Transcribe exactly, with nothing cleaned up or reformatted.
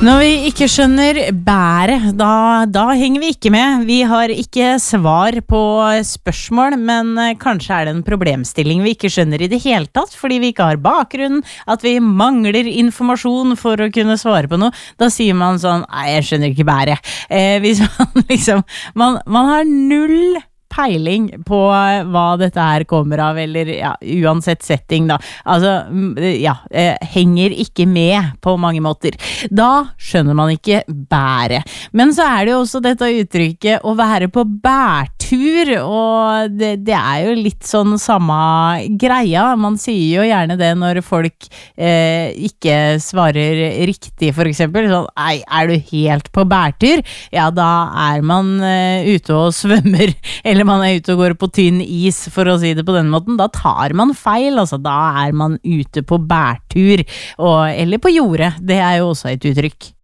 Når vi ikke skjønner bæret, da, da henger vi ikke med. Vi har ikke svar på spørsmål, men kanskje er det en problemstilling vi ikke skjønner i det hele tatt, fordi vi ikke har bakgrunnen, at vi mangler informasjon for å kunne svare på noe. Da sier man sånn, nei, jeg skjønner ikke bæret. Eh, hvis man liksom, man, man har null peiling på hva dette her kommer av, eller ja, uansett setting da. Altså, ja, eh, henger ikke med på mange måter. Da skjønner man ikke bæret. Men så er det jo også dette uttrykket å være på bærtur, og det, det er jo litt sånn samme greia. Man sier jo gjerne det når folk eh, ikke svarer riktig, for eksempel. Sånn, nei, er du helt på bærtur? Ja, da er man eh, ute og svømmer, eller man er ute og går på tynn is, for å si det på den måten. Da tar man feil, altså da er man ute på bærtur, og, eller på jordet. Det er jo også et uttrykk.